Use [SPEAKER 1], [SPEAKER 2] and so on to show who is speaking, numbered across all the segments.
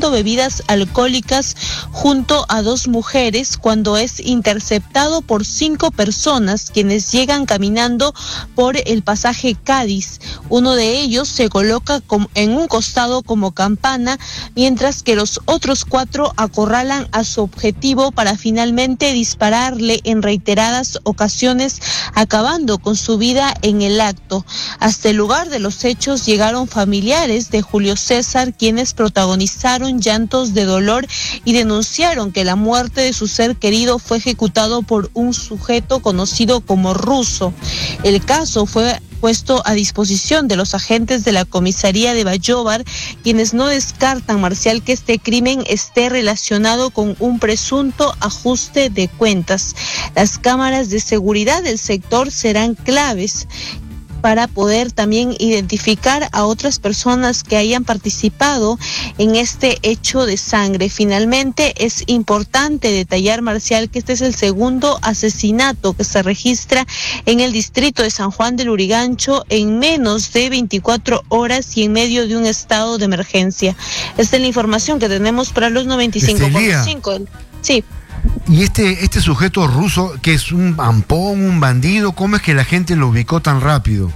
[SPEAKER 1] consumiendo bebidas alcohólicas junto a 2 mujeres cuando es interceptado por 5 personas quienes llegan caminando por el pasaje Cádiz. Uno de ellos se coloca en un costado como campana, mientras que los otros 4 acorralan a su objetivo para finalmente dispararle en reiteradas ocasiones, acabando con su vida en el acto. Hasta el lugar de los hechos llegaron familiares de Julio César, quienes protagonizaron llantos de dolor y denunciaron que la muerte de su ser querido fue ejecutado por un sujeto conocido como Ruso. El caso fue puesto a disposición de los agentes de la comisaría de Vallobar, quienes no descartan, Marcial, que este crimen esté relacionado con un presunto ajuste de cuentas. Las cámaras de seguridad del sector serán claves para poder también identificar a otras personas que hayan participado en este hecho de sangre. Finalmente, es importante detallar, Marcial, que este es el segundo asesinato que se registra en el distrito de San Juan del Lurigancho en menos de 24 horas y en medio de un estado de emergencia. Esta es la información que tenemos para los 95.5. Sí.
[SPEAKER 2] Y este sujeto ruso, que es un ampón, un bandido, ¿cómo es que la gente lo ubicó tan rápido?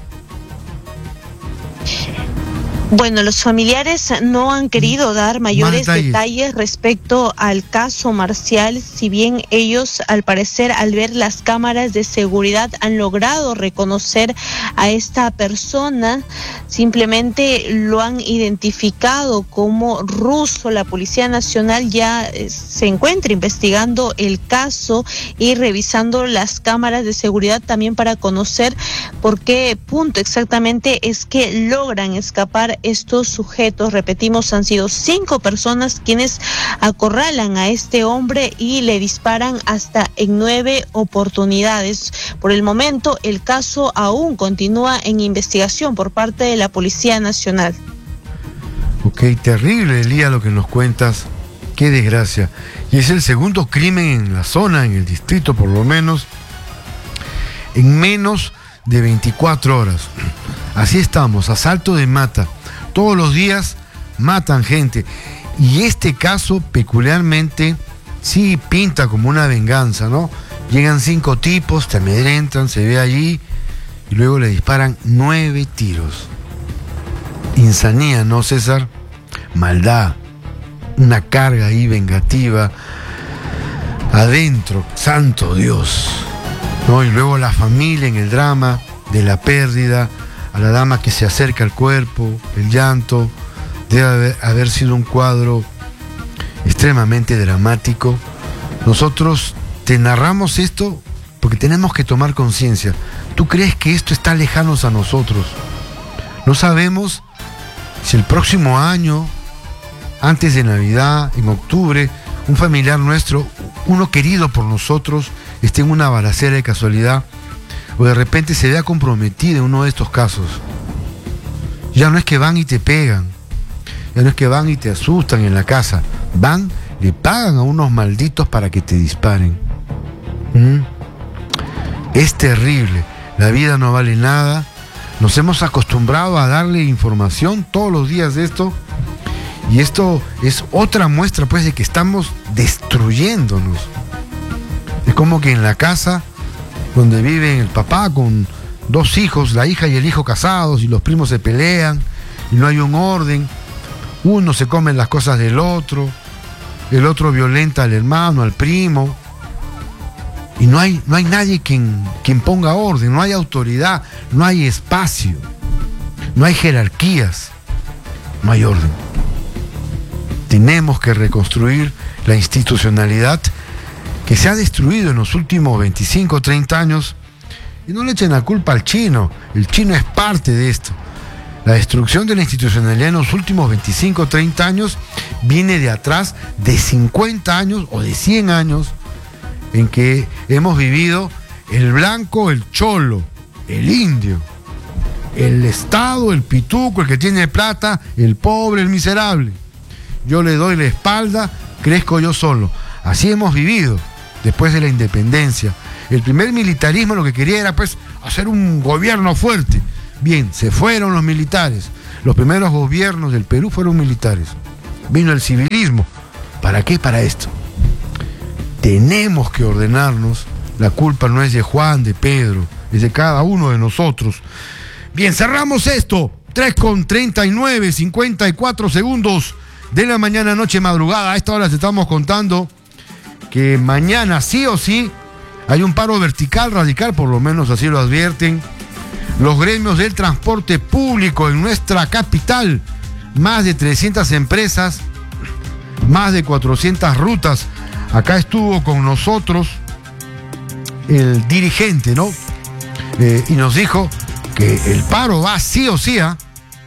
[SPEAKER 1] Bueno, los familiares no han querido dar mayores detalles respecto al caso, Marcial, si bien ellos, al parecer, al ver las cámaras de seguridad, han logrado reconocer a esta persona, simplemente lo han identificado como Ruso. La Policía Nacional ya se encuentra investigando el caso y revisando las cámaras de seguridad también para conocer por qué punto exactamente es que logran escapar estos sujetos. Repetimos, han sido 5 personas quienes acorralan a este hombre y le disparan hasta en 9 oportunidades. Por el momento, el caso aún continúa en investigación por parte de la Policía Nacional.
[SPEAKER 2] Ok, terrible, Elía, lo que nos cuentas. Qué desgracia. Y es el segundo crimen en la zona, en el distrito por lo menos, en menos de 24 horas. Así estamos, asalto de mata. Todos los días matan gente. Y este caso peculiarmente sí pinta como una venganza, ¿no? Llegan 5 tipos, te amedrentan, se ve allí y luego le disparan 9 tiros. Insanía, ¿no, César? Maldad, una carga ahí vengativa adentro, santo Dios, ¿no? Y luego la familia en el drama de la pérdida, a la dama que se acerca al cuerpo, el llanto. Debe haber sido un cuadro extremadamente dramático. Nosotros te narramos esto porque tenemos que tomar conciencia. ¿Tú crees que esto está lejano a nosotros? No sabemos si el próximo año, antes de Navidad, en octubre, un familiar nuestro, uno querido por nosotros, esté en una balacera de casualidad, o de repente se vea comprometido en uno de estos casos. Ya no es que van y te pegan, ya no es que van y te asustan en la casa, van, le pagan a unos malditos para que te disparen. Es terrible, la vida no vale nada, nos hemos acostumbrado a darle información todos los días de esto, y esto es otra muestra pues de que estamos destruyéndonos. Es como que en la casa donde vive el papá con 2 hijos, la hija y el hijo casados, y los primos se pelean y no hay un orden, uno se come las cosas del otro, el otro violenta al hermano, al primo, y no hay nadie quien ponga orden, no hay autoridad, no hay espacio, no hay jerarquías, no hay orden. Tenemos que reconstruir la institucionalidad que se ha destruido en los últimos 25 o 30 años, y no le echen la culpa al chino. El chino es parte de esto. La destrucción de la institucionalidad en los últimos 25 o 30 años viene de atrás de 50 años o de 100 años en que hemos vivido el blanco, el cholo, el indio, el Estado, el pituco, el que tiene plata, el pobre, el miserable. Yo le doy la espalda, crezco yo solo. Así hemos vivido después de la independencia. El primer militarismo lo que quería era pues hacer un gobierno fuerte. Bien, se fueron los militares. Los primeros gobiernos del Perú fueron militares. vino el civilismo. ¿Para qué? Para esto. Tenemos que ordenarnos. La culpa no es de Juan, de Pedro, es de cada uno de nosotros. Bien, cerramos esto. 3:39, 54 segundos de la mañana, noche, madrugada. A esta hora te estamos contando que mañana sí o sí hay un paro vertical, radical, por lo menos así lo advierten los gremios del transporte público en nuestra capital. Más de 300 empresas, más de 400 rutas. Acá estuvo con nosotros el dirigente, ¿no? Y nos dijo que el paro va sí o sí, ¿eh?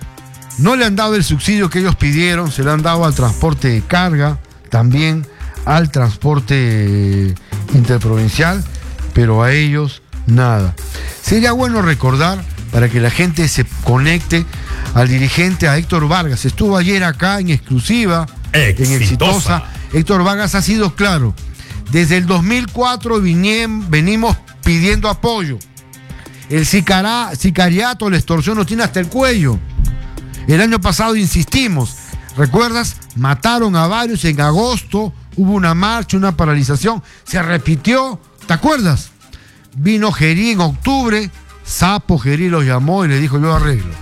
[SPEAKER 2] No le han dado el subsidio que ellos pidieron, se le han dado al transporte de carga, también al transporte interprovincial, pero a ellos nada. Sería bueno recordar, para que la gente se conecte, al dirigente, a Héctor Vargas. Estuvo ayer acá en exclusiva, en Exitosa. Héctor Vargas ha sido claro. Desde el 2004 venimos pidiendo apoyo. El sicariato, la extorsión nos tiene hasta el cuello. El año pasado insistimos. ¿Recuerdas? Mataron a varios en agosto. Hubo una marcha, una paralización. Se repitió. ¿Te acuerdas? Vino Gerí en octubre. Sapo Gerí los llamó y le dijo: yo arreglo.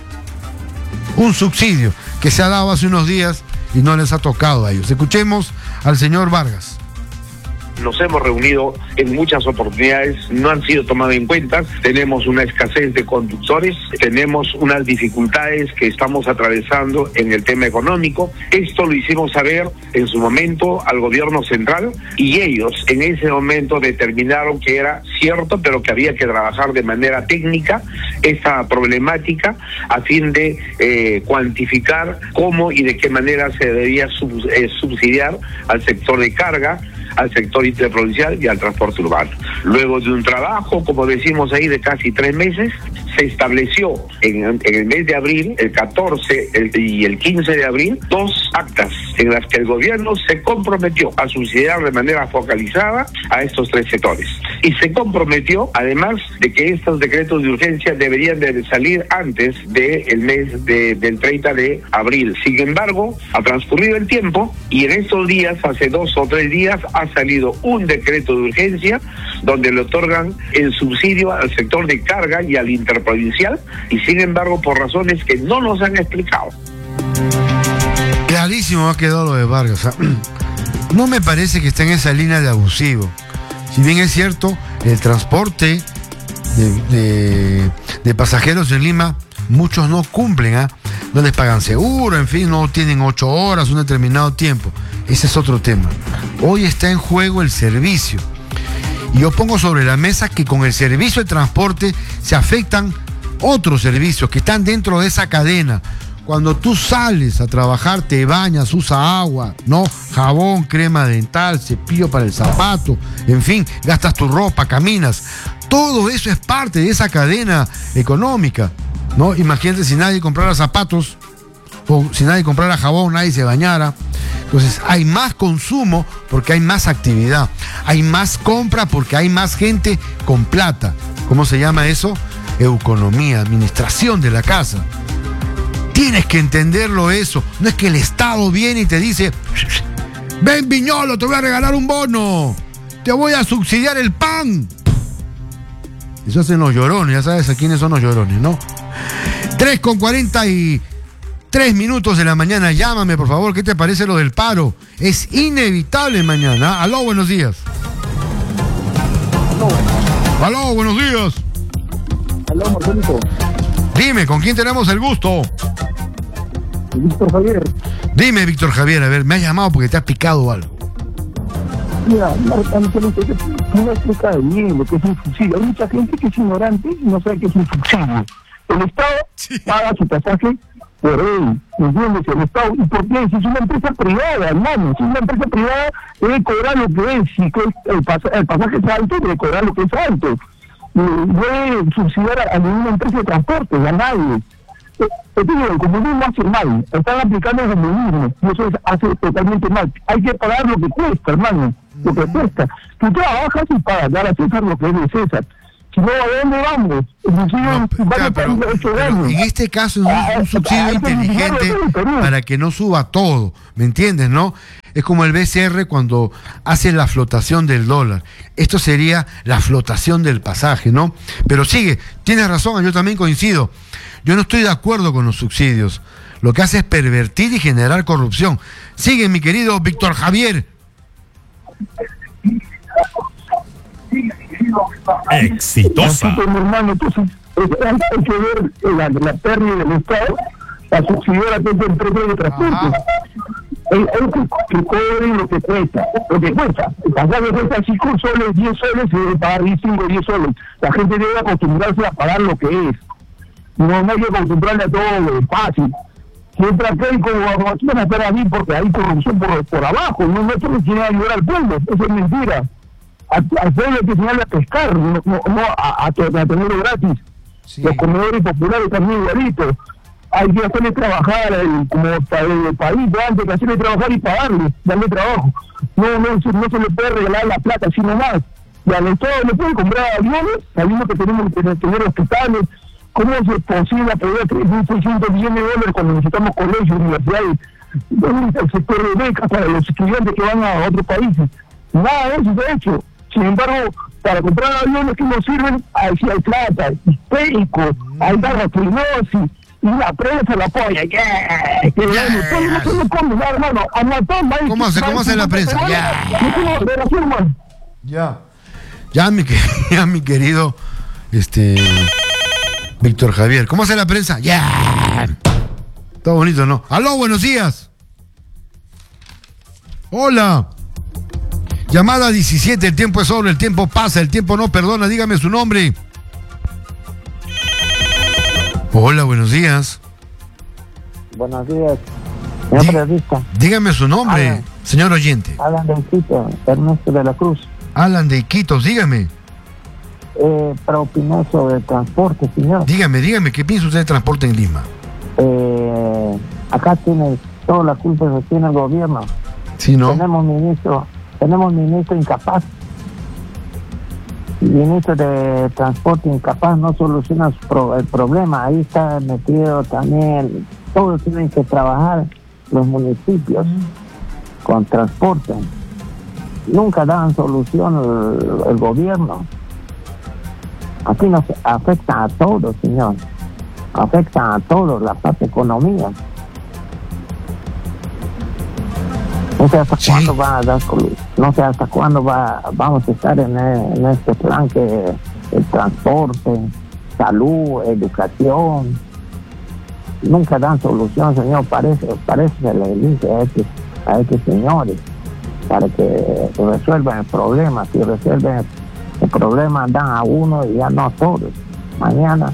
[SPEAKER 2] Un subsidio que se ha dado hace unos días y no les ha tocado a ellos. Escuchemos al señor Vargas.
[SPEAKER 3] Nos hemos reunido en muchas oportunidades, no han sido tomadas en cuenta. Tenemos una escasez de conductores, tenemos unas dificultades que estamos atravesando en el tema económico. Esto lo hicimos saber en su momento al gobierno central y ellos en ese momento determinaron que era cierto, pero que había que trabajar de manera técnica esta problemática a fin de cuantificar cómo y de qué manera se debía subsidiar al sector de carga, al sector interprovincial y al transporte urbano. Luego de un trabajo, como decimos ahí, de casi 3 meses, se estableció en el mes de abril, el 14 y el 15 de abril, 2 actas en las que el gobierno se comprometió a subsidiar de manera focalizada a estos 3 sectores. Y se comprometió, además, de que estos decretos de urgencia deberían de salir antes del mes del 30 de abril. Sin embargo, ha transcurrido el tiempo y en estos días, hace 2 o 3 días, ha salido un decreto de urgencia donde le otorgan el subsidio al sector de carga y al interprovincial, y sin embargo por razones que no nos han explicado.
[SPEAKER 2] Clarísimo ha quedado lo de Vargas. No me parece que esté en esa línea de abusivo. Si bien es cierto, el transporte de pasajeros en Lima, muchos no cumplen, no les pagan seguro, en fin, no tienen 8 horas, un determinado tiempo. Ese es otro tema. Hoy está en juego el servicio. Y yo pongo sobre la mesa que con el servicio de transporte se afectan otros servicios que están dentro de esa cadena. Cuando tú sales a trabajar, te bañas, usas agua, ¿no? Jabón, crema dental, cepillo para el zapato, en fin, gastas tu ropa, caminas. Todo eso es parte de esa cadena económica, ¿no? Imagínate si nadie comprara zapatos, o si nadie comprara jabón, nadie se bañara. Entonces hay más consumo porque hay más actividad, hay más compra porque hay más gente con plata. ¿Cómo se llama eso? Economía, administración de la casa. Tienes que entenderlo eso. No es que el Estado viene y te dice: ven Viñolo, te voy a regalar un bono, te voy a subsidiar el pan. Eso hacen los llorones, ya sabes a quiénes son los llorones, ¿no? 3:43 de la mañana, llámame por favor, ¿qué te parece lo del paro? Es inevitable mañana. Aló, buenos días. Aló, buenos días.
[SPEAKER 4] Aló, Marcelito.
[SPEAKER 2] Dime, ¿con quién tenemos el gusto?
[SPEAKER 4] Víctor Javier.
[SPEAKER 2] Dime, Víctor Javier, a ver, me has llamado porque te has picado algo.
[SPEAKER 4] Mira, Marcelito, no me explica bien lo que es un subsidio. Hay mucha gente que es ignorante y no sabe qué es un subsidio. El Estado paga su pasaje por él, ¿entiendes? El Estado, ¿y por qué? Si es una empresa privada, hermano, si es una empresa privada, debe cobrar lo que es. Si el pasaje es alto, debe cobrar lo que es alto. Debe subsidiar a ninguna empresa de transporte, a nadie. El comunismo hace mal, están aplicando el comunismo, y eso hace totalmente mal. Hay que pagar lo que cuesta, hermano, lo que cuesta. Tú trabajas y pagas, dar a César lo que es de César. Si no, ¿a dónde vamos?
[SPEAKER 2] Pero en este caso es un subsidio inteligente para que no suba todo, ¿me entiendes, no? Es como el BCR cuando hace la flotación del dólar. Esto sería la flotación del pasaje, ¿no? Pero sigue, tienes razón, yo también coincido. Yo no estoy de acuerdo con los subsidios. Lo que hace es pervertir y generar corrupción. Sigue, mi querido Víctor Javier.
[SPEAKER 5] Exitosa.
[SPEAKER 4] Entonces, hay que ver la pérdida del Estado para subsidiar a toda empresa de transporte. Que cobren lo que cuesta. El pasaje cuesta 5 soles, 10 soles, se debe pagar 5 o 10 soles. La gente debe acostumbrarse a pagar lo que es. No hay que acostumbrarle a todo fácil. Siempre acá hay como aquí van a estar a mí porque hay corrupción por abajo. No se le quiere ayudar al pueblo. Eso es mentira. Al pueblo hay que enseñarle a pescar, no a tenerlo gratis. Sí. Los comedores populares también igualitos. Hay que hacerle trabajar como el país antes que hacerle trabajar y pagarle, darle trabajo. No se le puede regalar la plata así nomás. Y al Estado le pueden comprar aviones, sabiendo que tenemos que tener hospitales. ¿Cómo es posible apoyar 3.600 millones de dólares cuando necesitamos colegios, universidades? El sector de becas para los estudiantes que van a otros países. Nada de eso se ha hecho. Sin embargo, para comprar aviones que nos sirven, ahí sí hay plata, histérico, hay gastrinosis, y la prensa la apoya.
[SPEAKER 2] ¿Cómo hace la prensa? Ya, mi querido Víctor Javier. ¿Cómo hace la prensa? Ya. Todo bonito, ¿no? ¡Aló, buenos días! ¡Hola! Llamada 17, el tiempo es oro, el tiempo pasa, el tiempo no perdona, dígame su nombre. Hola, buenos días.
[SPEAKER 6] Buenos días, señor periodista.
[SPEAKER 2] Dígame su nombre, señor oyente.
[SPEAKER 6] Alan de Iquitos, Ernesto de la Cruz.
[SPEAKER 2] Alan de Iquitos, dígame.
[SPEAKER 6] Para opinar sobre el transporte, señor.
[SPEAKER 2] Dígame, ¿qué piensa usted de transporte en Lima?
[SPEAKER 6] Acá tiene toda la culpa que tiene el gobierno.
[SPEAKER 2] Sí, ¿no?
[SPEAKER 6] Tenemos ministro incapaz. El ministro de transporte incapaz no soluciona el problema. Ahí está metido también. Todos tienen que trabajar los municipios con transporte. Nunca dan solución el gobierno. Aquí nos afecta a todos, señor. Afecta a todos la parte economía. No sé hasta cuándo va a dar, no sé hasta cuándo vamos a estar en este plan que el transporte, salud, educación, nunca dan solución, señor. Parece que le dice a estos señores para que resuelvan el problema. Si resuelven el problema, dan a uno y ya no a todos. Mañana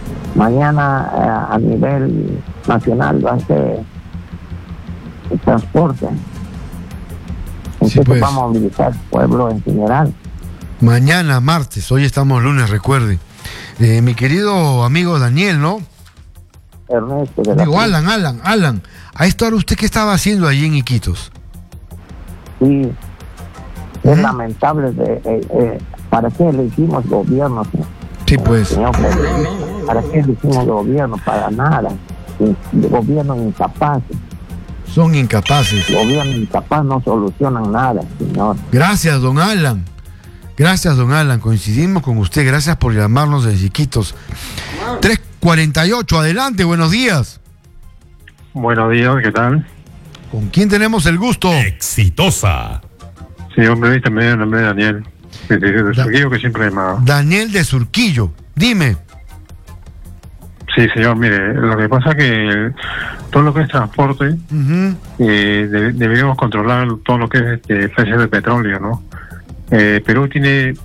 [SPEAKER 6] a nivel nacional va a ser el transporte.
[SPEAKER 2] Sí, pues.
[SPEAKER 6] Vamos a movilizar el pueblo en general.
[SPEAKER 2] Mañana, martes, hoy estamos lunes, recuerde. Mi querido amigo Daniel, ¿no?
[SPEAKER 6] Ernesto.
[SPEAKER 2] Alan. A esta hora, ¿usted qué estaba haciendo allí en Iquitos?
[SPEAKER 6] Sí, es lamentable. ¿Para qué le hicimos gobierno?
[SPEAKER 2] Sí, pues.
[SPEAKER 6] Señor, ¿para qué le hicimos gobierno? Para nada. El gobierno incapaz.
[SPEAKER 2] Son incapaces.
[SPEAKER 6] El gobierno incapaz no solucionan nada, señor.
[SPEAKER 2] Gracias, don Alan. Coincidimos con usted. Gracias por llamarnos desde Iquitos. 3:48, adelante, buenos días.
[SPEAKER 7] Buenos días, ¿qué tal?
[SPEAKER 2] ¿Con quién tenemos el gusto?
[SPEAKER 5] Exitosa.
[SPEAKER 7] Sí, hombre, también, nombre de Daniel. De Surquillo, que siempre llamaba.
[SPEAKER 2] Daniel de Surquillo, dime.
[SPEAKER 7] Sí, señor, mire, lo que pasa es que todo lo que es transporte, deberíamos controlar todo lo que es el precio del petróleo, ¿no? Perú tiene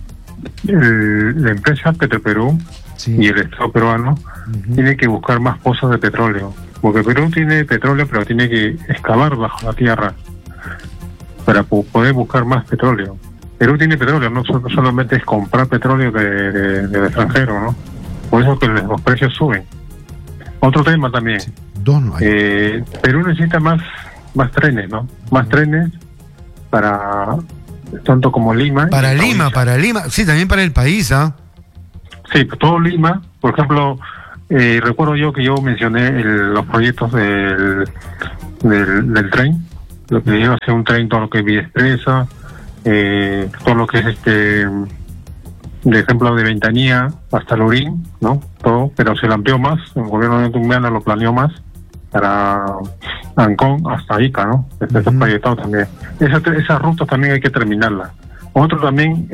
[SPEAKER 7] la empresa Petroperú y el Estado peruano tiene que buscar más pozos de petróleo, porque Perú tiene petróleo, pero tiene que excavar bajo la tierra para poder buscar más petróleo. Perú tiene petróleo, no solamente es comprar petróleo del extranjero, ¿no? Por eso que los precios suben. Otro tema también. Perú necesita más trenes, ¿no? Más trenes para tanto como Lima.
[SPEAKER 2] Para Lima. Sí, también para el país, ¿ah?
[SPEAKER 7] Sí, todo Lima, por ejemplo, recuerdo yo que yo mencioné los proyectos del tren, lo que iba a ser un tren, todo lo que es Vía Expresa, todo lo que es de ejemplo de Ventanilla hasta Lorín, ¿no? Todo, pero se lo amplió más, el gobierno de Tumbiana lo planeó más para Ancón hasta Ica, ¿no? Está proyectado también. Esas rutas también hay que terminarlas. Otro también,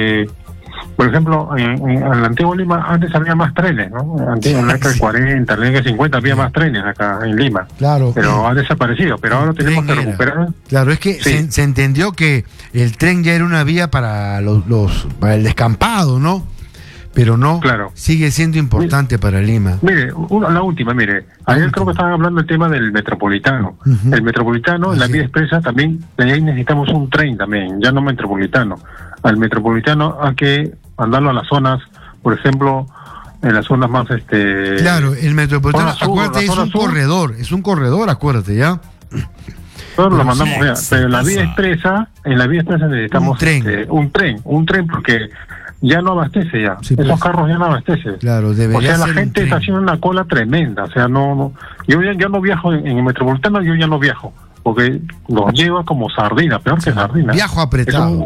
[SPEAKER 7] por ejemplo, en la antigua Lima antes había más trenes, ¿no? En la década de 40, en la década de 50 había más trenes acá en Lima.
[SPEAKER 2] Claro.
[SPEAKER 7] Pero ha desaparecido, pero ahora tenemos que recuperar.
[SPEAKER 2] Claro, es que se entendió que el tren ya era una vía para para el descampado, ¿no? Pero no,
[SPEAKER 7] claro,
[SPEAKER 2] sigue siendo importante para Lima.
[SPEAKER 7] Mire, la última, ayer creo que estaban hablando del tema del metropolitano. El metropolitano, en la Vía Expresa también, ahí necesitamos un tren también, ya no metropolitano. Al metropolitano hay que mandarlo a las zonas, por ejemplo, en las zonas más
[SPEAKER 2] Claro, el metropolitano, acuérdate, es un corredor, acuérdate, ¿ya?
[SPEAKER 7] Todos lo mandamos ya, pero en la Vía Expresa necesitamos un tren porque ya no abastece ya. Sí, esos carros ya no abastecen.
[SPEAKER 2] Claro, debería ser.
[SPEAKER 7] O sea, la gente está haciendo una cola tremenda. O sea, no. Yo ya no viajo en el metropolitano, yo ya no viajo. Porque los lleva como sardina, peor que sardina.
[SPEAKER 2] Viajo apretado.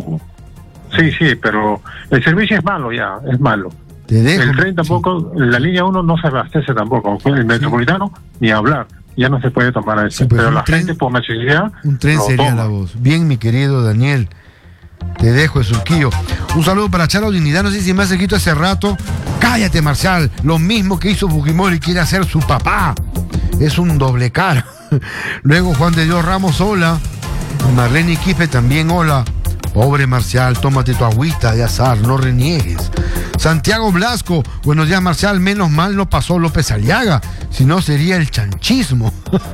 [SPEAKER 7] Sí, pero el servicio es malo ya, es malo. El tren tampoco, la línea 1 no se abastece tampoco. El metropolitano, ni hablar. Ya no se puede tomar eso. Sí, pero la gente por necesidad.
[SPEAKER 2] Un tren sería la voz. Bien, mi querido Daniel. Te dejo el surquillo. Un saludo para Charo Dignidad. No sé si me has escrito hace rato. Cállate, Marcial. Lo mismo que hizo Fujimori quiere hacer su papá. Es un doble cara. Luego Juan de Dios Ramos, hola. Marlene Quispe también, hola. Pobre Marcial, tómate tu agüita de azar, no reniegues. Santiago Blasco, buenos días Marcial, menos mal no pasó López Aliaga, si no sería el chanchismo.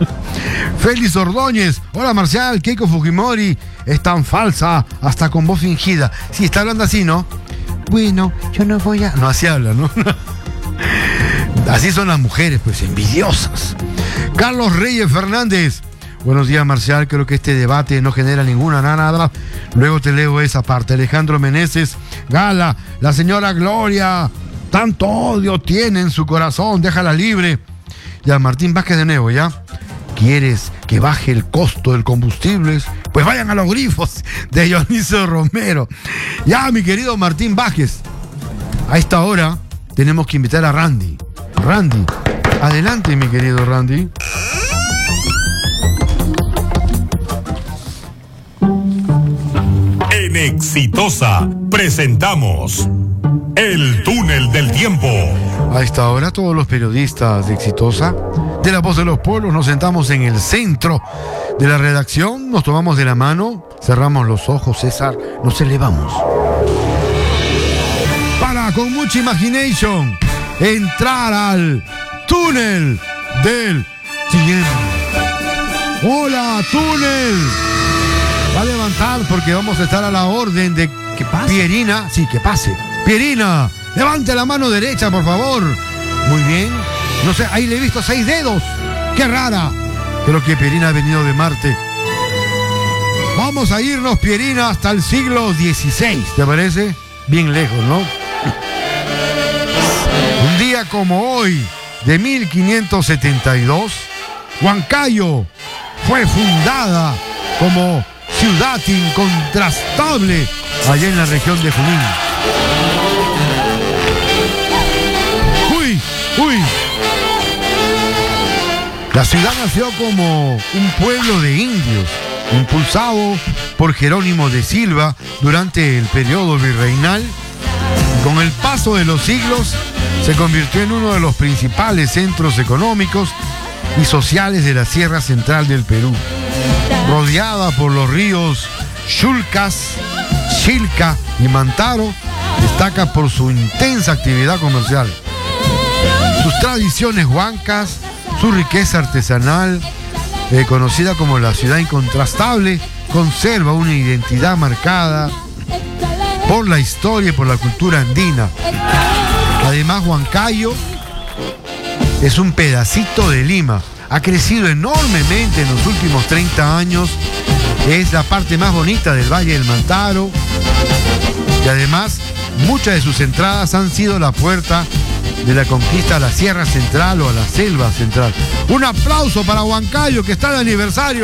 [SPEAKER 2] Félix Ordóñez, hola Marcial, Keiko Fujimori es tan falsa, hasta con voz fingida. Sí, está hablando así, ¿no? Bueno, yo no voy a... No, así habla, ¿no? Así son las mujeres, pues, envidiosas. Carlos Reyes Fernández, buenos días Marcial, creo que este debate no genera ninguna nada. Luego te leo esa parte. Alejandro Meneses, Gala, la señora Gloria, tanto odio tiene en su corazón, déjala libre. Ya, Martín Vázquez de nuevo, ¿ya? ¿Quieres que baje el costo del combustible? Pues vayan a los grifos de Dionisio Romero. Ya, mi querido Martín Vázquez, a esta hora tenemos que invitar a Randy. Randy, adelante mi querido Randy.
[SPEAKER 5] En Exitosa presentamos El Túnel del Tiempo.
[SPEAKER 2] A esta hora todos los periodistas de Exitosa, de La Voz de los Pueblos, nos sentamos en el centro de la redacción, nos tomamos de la mano, cerramos los ojos, César, nos elevamos. Para, con mucha imagination, entrar al túnel del tiempo. ¡Hola, túnel! Va a levantar porque vamos a estar a la orden de que pase. Pierina, sí, que pase. Pierina, levante la mano derecha, por favor. Muy bien. No sé, ahí le he visto 6 dedos. ¡Qué rara! Creo que Pierina ha venido de Marte. Vamos a irnos, Pierina, hasta el siglo XVI. ¿Te parece? Bien lejos, ¿no? Un día como hoy, de 1572, Huancayo fue fundada como ciudad incontrastable allá en la región de Junín. ¡Uy! La ciudad nació como un pueblo de indios, impulsado por Jerónimo de Silva durante el periodo virreinal. Con el paso de los siglos, se convirtió en uno de los principales centros económicos y sociales de la Sierra Central del Perú. Rodeada por los ríos Chulcas, Chilca y Mantaro, destaca por su intensa actividad comercial. Sus tradiciones huancas, su riqueza artesanal, conocida como la ciudad incontrastable, conserva una identidad marcada por la historia y por la cultura andina. Además, Huancayo es un pedacito de Lima. Ha crecido enormemente en los últimos 30 años. Es la parte más bonita del Valle del Mantaro. Y además muchas de sus entradas han sido la puerta de la conquista a la Sierra Central o a la Selva Central. Un aplauso para Huancayo, que está de aniversario.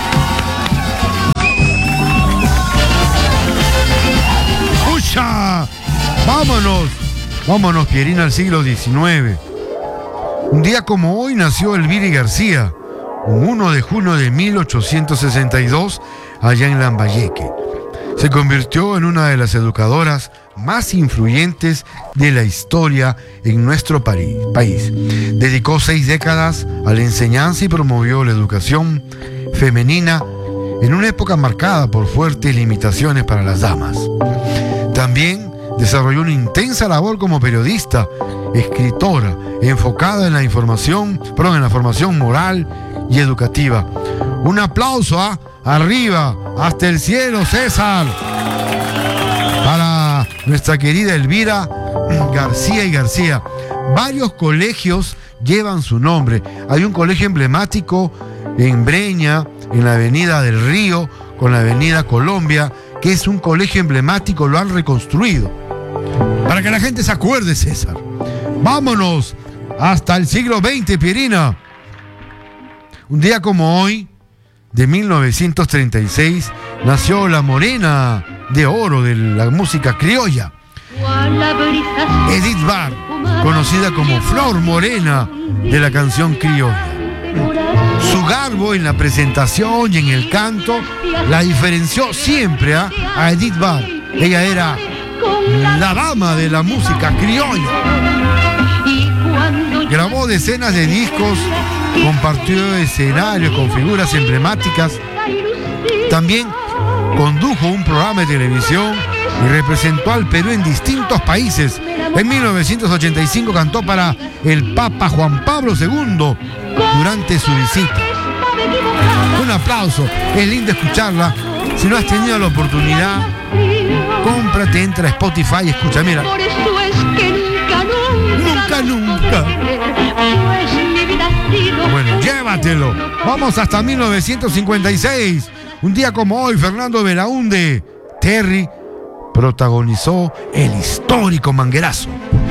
[SPEAKER 2] ¡Pucha! Vámonos, Pierina, al siglo XIX. Un día como hoy nació Elvira García, un 1 de junio de 1862, allá en Lambayeque. Se convirtió en una de las educadoras más influyentes de la historia en nuestro país. Dedicó 6 décadas a la enseñanza y promovió la educación femenina en una época marcada por fuertes limitaciones para las damas. También desarrolló una intensa labor como periodista, escritora, enfocada en la formación moral y educativa. Un aplauso arriba, hasta el cielo, César, para nuestra querida Elvira García y García. Varios colegios llevan su nombre. Hay un colegio emblemático en Breña, en la Avenida del Río, con la Avenida Colombia, que es un colegio emblemático, lo han reconstruido. Para que la gente se acuerde, César. Vámonos hasta el siglo XX, Pierina. Un día como hoy, de 1936, nació la morena de oro de la música criolla, Edith Bard, conocida como Flor Morena de la canción criolla. Su garbo en la presentación y en el canto la diferenció siempre a Edith Bard. Ella era la dama de la música criolla. Grabó decenas de discos, compartió escenarios con figuras emblemáticas. También condujo un programa de televisión y representó al Perú en distintos países. En 1985 cantó para el Papa Juan Pablo II durante su visita. Un aplauso, es lindo escucharla. Si no has tenido la oportunidad, cómprate, entra a Spotify y escucha. Mira, nunca. Bueno, llévatelo. Vamos hasta 1956. Un día como hoy, Fernando Belaúnde Terry protagonizó el histórico Manguerazo.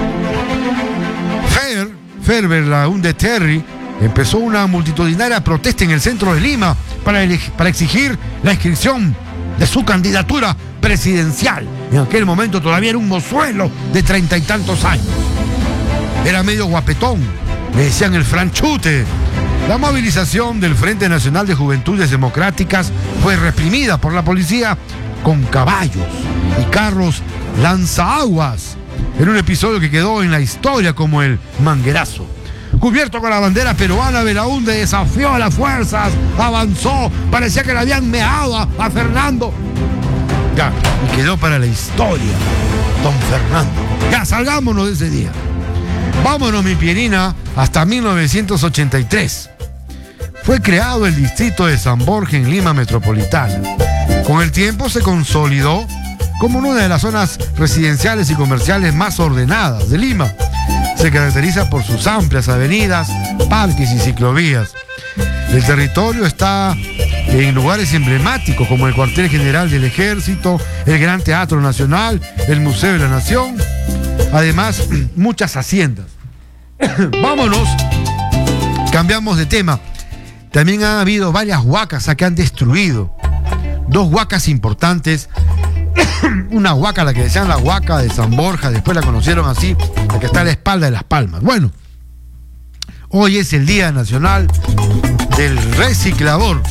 [SPEAKER 2] Fer Belaúnde Terry empezó una multitudinaria protesta en el centro de Lima para exigir la inscripción de su candidatura presidencial. En aquel momento todavía era un mozuelo de 30 y tantos años. Era medio guapetón, le decían el franchute. La movilización del Frente Nacional de Juventudes Democráticas fue reprimida por la policía con caballos y carros lanzaaguas, en un episodio que quedó en la historia como el Manguerazo. Cubierto con la bandera peruana, Belaúnde desafió a las fuerzas, avanzó, parecía que le habían meado a Fernando. Ya, y quedó para la historia, don Fernando. Ya, salgámonos de ese día. Vámonos, mi Pierina, hasta 1983. Fue creado el distrito de San Borja en Lima Metropolitana. Con el tiempo se consolidó como una de las zonas residenciales y comerciales más ordenadas de Lima. Se caracteriza por sus amplias avenidas, parques y ciclovías. El territorio está en lugares emblemáticos como el Cuartel General del Ejército, el Gran Teatro Nacional, el Museo de la Nación, además muchas haciendas. Vámonos, cambiamos de tema. También ha habido varias huacas que han destruido. 2 huacas importantes. Una huaca, la que decían la huaca de San Borja, después la conocieron así, la que está a la espalda de Las Palmas. Bueno, hoy es el Día Nacional del Reciclador.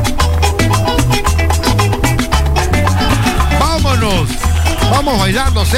[SPEAKER 2] Vámonos, vamos bailando.